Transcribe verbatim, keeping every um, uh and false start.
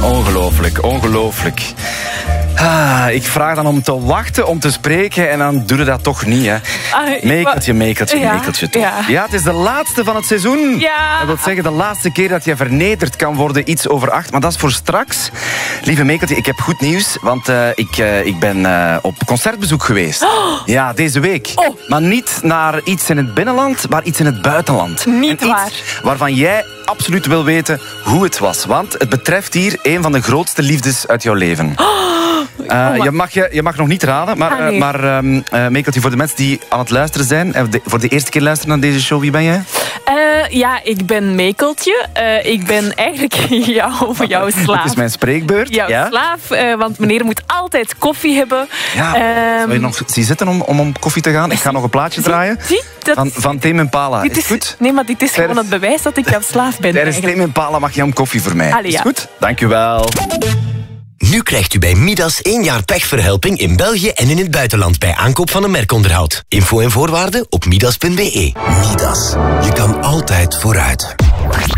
Ongelooflijk, ongelooflijk. Ah, ik vraag dan om te wachten, om te spreken en dan doe je dat toch niet, hè. Ah, Mekeltje, mekeltje, ja, mekeltje toch. Ja. ja, het is de laatste van het seizoen. Ja. Dat wil zeggen de laatste keer dat je vernederd kan worden, iets over acht. Maar dat is voor straks. Lieve mekeltje, ik heb goed nieuws, want uh, ik, uh, ik ben uh, op concertbezoek geweest. Oh. Ja, deze week. Oh. Maar niet naar iets in het binnenland, maar iets in het buitenland. Niet en waar. Iets waarvan jij absoluut wil weten hoe het was. Want het betreft hier een van de grootste liefdes uit jouw leven. Oh. Uh, Oh, je, mag, je, je mag nog niet raden, maar, ah, nee. uh, maar um, uh, Mekeltje, voor de mensen die aan het luisteren zijn, uh, de, voor de eerste keer luisteren naar deze show, wie ben jij? Uh, ja, ik ben Mekeltje. Uh, ik ben eigenlijk jouw, jouw slaaf. Het is mijn spreekbeurt. Jouw ja? slaaf, uh, want meneer moet altijd koffie hebben. Ja, um, zou je nog zien zitten om, om om koffie te gaan? Ik ga nog een plaatje zie, draaien. Zie, dat, van, van Tame Impala. Dit is, is goed? Nee, maar dit is gewoon het bewijs dat ik jouw slaaf ben. Tijdens Tame Impala mag je om koffie voor mij. Allee, is ja. goed? Dank u wel. Nu krijgt u bij Midas één jaar pechverhelping in België en in het buitenland bij aankoop van een merkonderhoud. Info en voorwaarden op midas punt be. Midas. Je kan altijd vooruit.